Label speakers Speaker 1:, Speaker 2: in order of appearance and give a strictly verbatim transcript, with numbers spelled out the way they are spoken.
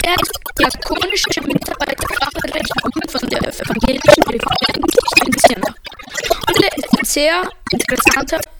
Speaker 1: Er ist diakonischer Mitarbeiter Fachrecht von der evangelischen Reformierungskirche in Zirnach. Und er ist ein sehr interessanter